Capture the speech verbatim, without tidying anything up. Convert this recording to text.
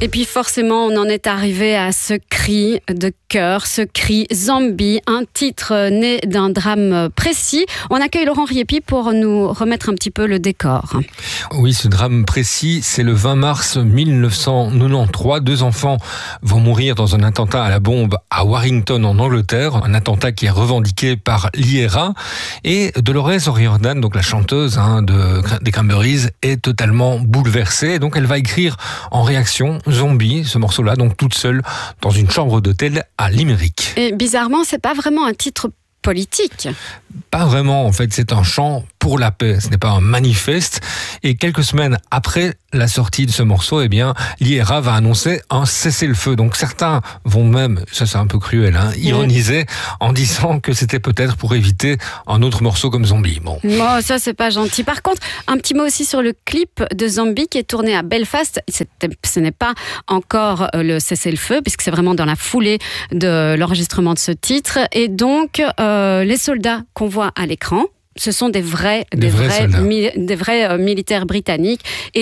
Et puis forcément, on en est arrivé à ce cri de cœur, ce cri zombie, un titre né d'un drame précis. On accueille Laurent Riepi pour nous remettre un petit peu le décor. Oui, ce drame précis, c'est le vingt mars mille neuf cent quatre-vingt-treize. Deux enfants vont mourir dans un attentat à la bombe à Warrington en Angleterre, un attentat qui est revendiqué par l'I R A. Et Dolores O'Riordan, donc la chanteuse hein, de, des Cranberries, est totalement bouleversée. Donc elle va écrire en réaction Zombie, ce morceau-là, donc toute seule dans une chambre d'hôtel à Limerick. Et bizarrement, c'est pas vraiment un titre politique. Pas vraiment, en fait, c'est un chant pour la paix, ce n'est pas un manifeste. Et quelques semaines après la sortie de ce morceau, eh bien, l'I R A va annoncer un cessez-le-feu. Donc certains vont même, ça c'est un peu cruel, hein, ironiser en disant que c'était peut-être pour éviter un autre morceau comme Zombie. Bon, oh, ça c'est pas gentil. Par contre, un petit mot aussi sur le clip de Zombie qui est tourné à Belfast. C'était, ce n'est pas encore le cessez-le-feu puisque c'est vraiment dans la foulée de l'enregistrement de ce titre. Et donc, euh, les soldats qu'on voit à l'écran, ce sont des vrais, des, des vrais, vrais, soldats. mi- des vrais euh, militaires britanniques. Et